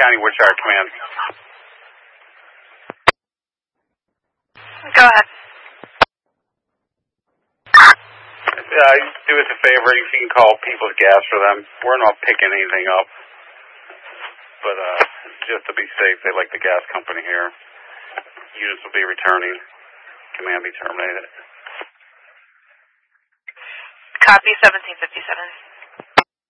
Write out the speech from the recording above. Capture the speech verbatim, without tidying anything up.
County, Wishart Command. Go ahead. Uh, do us a favor, if you can call People's Gas for them. We're not picking anything up. But uh, just to be safe, they like the gas company here. Units will be returning. Command be terminated. Copy seventeen fifty-seven.